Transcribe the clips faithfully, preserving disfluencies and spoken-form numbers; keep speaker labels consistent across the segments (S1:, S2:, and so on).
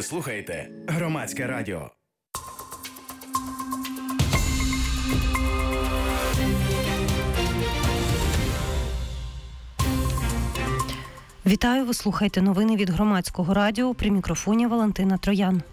S1: Ви слухаєте Громадське радіо.
S2: Вітаю, ви слухаєте новини від Громадського радіо. При мікрофоні Валентина Троян.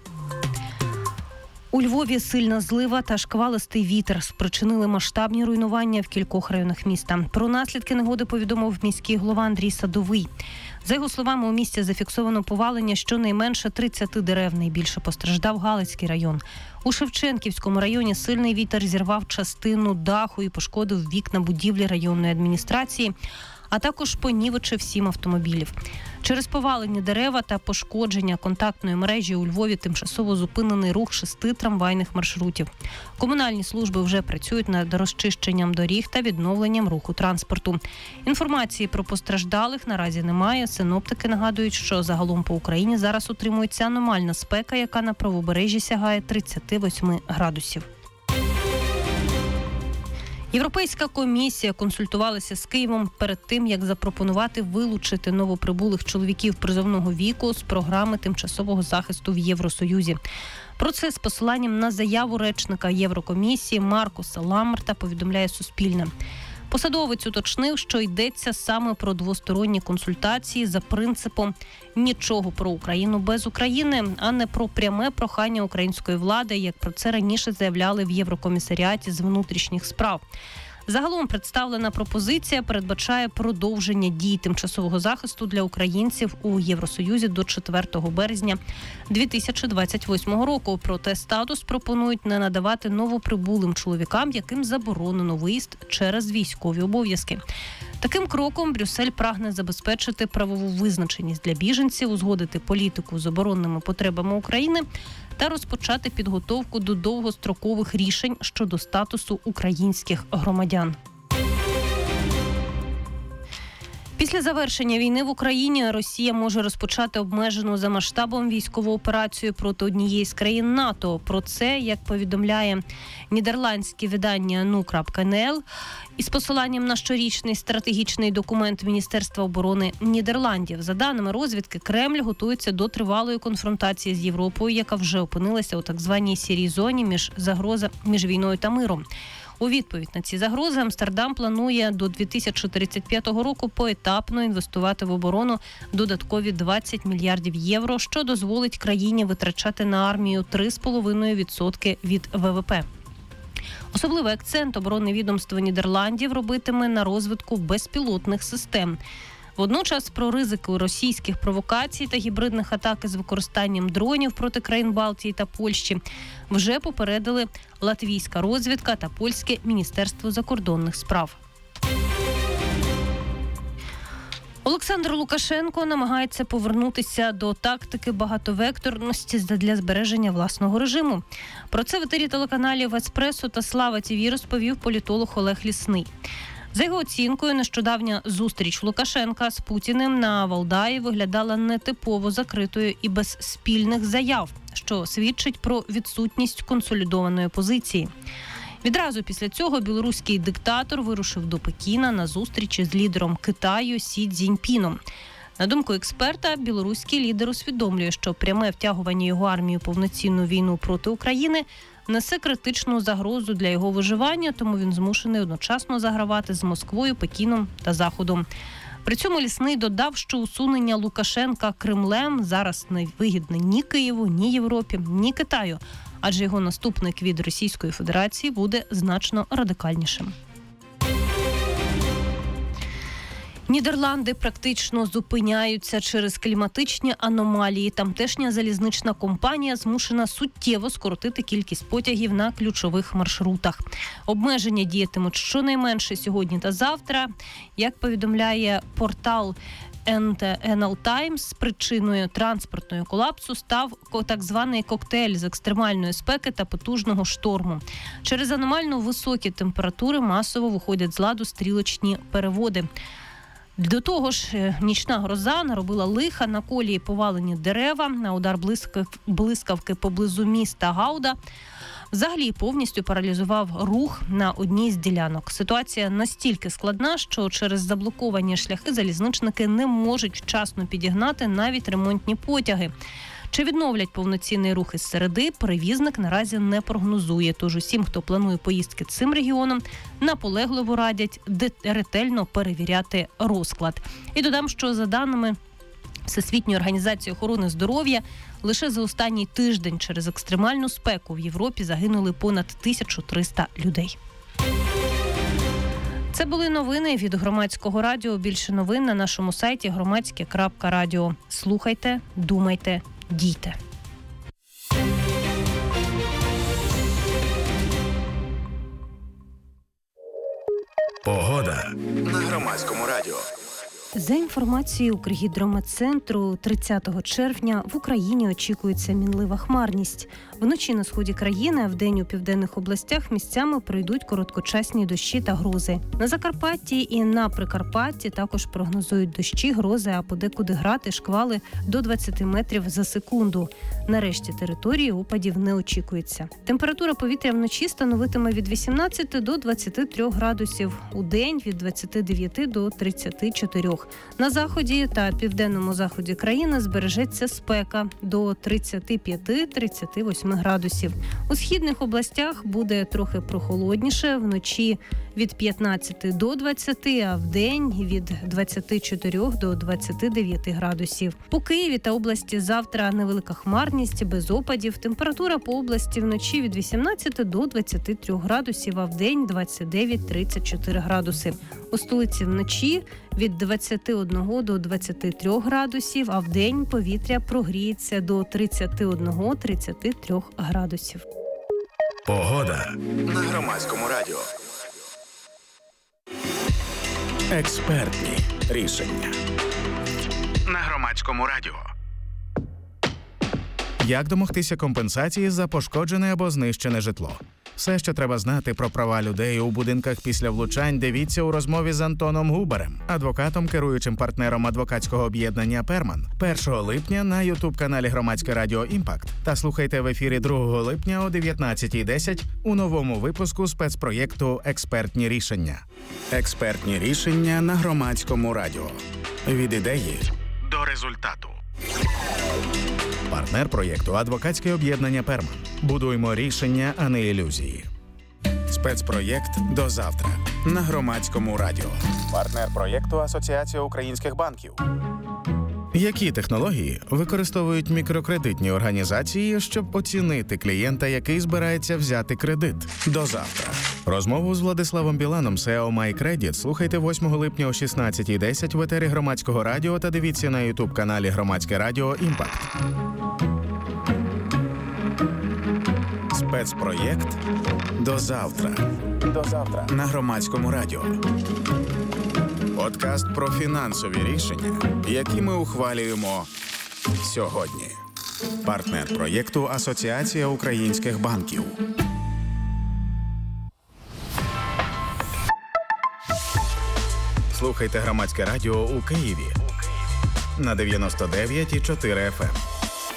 S2: У Львові сильна злива та шквалистий вітер спричинили масштабні руйнування в кількох районах міста. Про наслідки негоди повідомив міський голова Андрій Садовий. За його словами, у місті зафіксовано повалення щонайменше тридцять дерев. Найбільше постраждав Галицький район. У Шевченківському районі сильний вітер зірвав частину даху і пошкодив вікна будівлі районної адміністрації, а також понівечив сім автомобілів. Через повалені дерева та пошкодження контактної мережі у Львові тимчасово зупинений рух шести трамвайних маршрутів. Комунальні служби вже працюють над розчищенням доріг та відновленням руху транспорту. Інформації про постраждалих наразі немає. Синоптики нагадують, що загалом по Україні зараз утримується аномальна спека, яка на правобережжі сягає тридцять вісім градусів. Європейська комісія консультувалася з Києвом перед тим, як запропонувати вилучити новоприбулих чоловіків призовного віку з програми тимчасового захисту в Євросоюзі. Про це з посиланням на заяву речника Єврокомісії Маркуса Ламмерта повідомляє Суспільне. Посадовець уточнив, що йдеться саме про двосторонні консультації за принципом «нічого про Україну без України», а не про пряме прохання української влади, як про це раніше заявляли в Єврокомісаріаті з внутрішніх справ. Загалом представлена пропозиція передбачає продовження дій тимчасового захисту для українців у Євросоюзі до четвертого березня дві тисячі двадцять восьмого року. Проте статус пропонують не надавати новоприбулим чоловікам, яким заборонено виїзд через військові обов'язки. Таким кроком Брюссель прагне забезпечити правову визначеність для біженців, узгодити політику з оборонними потребами України та розпочати підготовку до довгострокових рішень щодо статусу українських громадян. Після завершення війни в Україні Росія може розпочати обмежену за масштабом військову операцію проти однієї з країн НАТО. Про це, як повідомляє нідерландське видання ен у крапка ен ел, із посиланням на щорічний стратегічний документ Міністерства оборони Нідерландів. За даними розвідки, Кремль готується до тривалої конфронтації з Європою, яка вже опинилася у так званій сірій зоні між загроза між війною та миром. У відповідь на ці загрози Амстердам планує до дві тисячі тридцять п'ятого року поетапно інвестувати в оборону додаткові двадцять мільярдів євро, що дозволить країні витрачати на армію три цілих п'ять десятих відсотка від ве ве пе. Особливий акцент оборонне відомство Нідерландів робитиме на розвитку безпілотних систем. Водночас про ризики російських провокацій та гібридних атак із використанням дронів проти країн Балтії та Польщі вже попередили латвійська розвідка та польське Міністерство закордонних справ. Олександр Лукашенко намагається повернутися до тактики багатовекторності для збереження власного режиму. Про це в етері телеканалів «Еспресо» та «Слава ТІВІ» розповів політолог Олег Лісний. За його оцінкою, нещодавня зустріч Лукашенка з Путіним на Валдаї виглядала нетипово закритою і без спільних заяв, що свідчить про відсутність консолідованої позиції. Відразу після цього білоруський диктатор вирушив до Пекіна на зустрічі з лідером Китаю Сі Цзіньпіном. На думку експерта, білоруський лідер усвідомлює, що пряме втягування його армії у повноцінну війну проти України несе критичну загрозу для його виживання, тому він змушений одночасно загравати з Москвою, Пекіном та Заходом. При цьому Лісний додав, що усунення Лукашенка Кремлем зараз не вигідне ні Києву, ні Європі, ні Китаю, адже його наступник від Російської Федерації буде значно радикальнішим. Нідерланди практично зупиняються через кліматичні аномалії. Тамтешня залізнична компанія змушена суттєво скоротити кількість потягів на ключових маршрутах. Обмеження діятимуть щонайменше сьогодні та завтра. Як повідомляє портал ен ел Times, причиною транспортного колапсу став так званий коктейль з екстремальної спеки та потужного шторму. Через аномально високі температури масово виходять з ладу стрілочні переводи. До того ж, нічна гроза наробила лиха, на колії повалені дерева, на удар блискавки поблизу міста Гауда взагалі повністю паралізував рух на одній з ділянок. Ситуація настільки складна, що через заблоковані шляхи залізничники не можуть вчасно підігнати навіть ремонтні потяги. Чи відновлять повноцінний рух із середи, перевізник наразі не прогнозує. Тож усім, хто планує поїздки цим регіоном, наполегливо радять ретельно перевіряти розклад. І додам, що за даними Всесвітньої організації охорони здоров'я, лише за останній тиждень через екстремальну спеку в Європі загинули понад тисяча триста людей. Це були новини від Громадського радіо. Більше новин на нашому сайті громадське крапка радіо. Слухайте, думайте, дійте.
S1: Погода на Громадському радіо.
S2: За інформацією Укргідрометцентру, тридцятого червня в Україні очікується мінлива хмарність. Вночі на сході країни, а вдень у південних областях місцями пройдуть короткочасні дощі та грози. На Закарпатті і на Прикарпатті також прогнозують дощі, грози, а подекуди град і шквали до двадцять метрів за секунду. На решті території опадів не очікується. Температура повітря вночі становитиме від вісімнадцяти до двадцяти трьох градусів, у день від двадцяти дев'яти до тридцяти чотирьох. На заході та південному заході країни збережеться спека до тридцяти п'яти - тридцяти восьми градусів. У східних областях буде трохи прохолодніше, вночі від п'ятнадцяти до двадцяти, а вдень від двадцяти чотирьох до двадцяти дев'яти градусів. По Києві та області завтра невелика хмарність, без опадів. Температура по області вночі від вісімнадцяти до двадцяти трьох градусів, а вдень двадцять дев'ять - тридцять чотири градуси. У столиці вночі від двадцяти одного до двадцяти трьох градусів, а вдень повітря прогріється до тридцяти одного - тридцяти трьох градусів.
S1: Погода на Громадському радіо. Експертні рішення на Громадському радіо. Як домогтися компенсації за пошкоджене або знищене житло? Все, що треба знати про права людей у будинках після влучань, дивіться у розмові з Антоном Губарем, адвокатом, керуючим партнером адвокатського об'єднання «Перман». першого липня на ютуб-каналі Громадське радіо «Імпакт». Та слухайте в ефірі другого липня о дев'ятнадцятій десять у новому випуску спецпроєкту «Експертні рішення». Експертні рішення на Громадському радіо. Від ідеї до результату. Партнер проєкту – адвокатське об'єднання «Перман». Будуймо рішення, а не ілюзії. Спецпроєкт «До завтра» на Громадському радіо. Партнер проєкту – Асоціація українських банків. Які технології використовують мікрокредитні організації, щоб оцінити клієнта, який збирається взяти кредит? До завтра. Розмову з Владиславом Біланом, сео MyCredit, слухайте восьмого липня о шістнадцятій десять в етері Громадського радіо та дивіться на ютуб-каналі Громадське радіо «Імпакт». Спецпроєкт «До завтра». До завтра на Громадському радіо. Подкаст про фінансові рішення, які ми ухвалюємо сьогодні. Партнер проєкту – Асоціація українських банків. Слухайте Громадське радіо у Києві на дев'яносто дев'ять і чотири еф ем.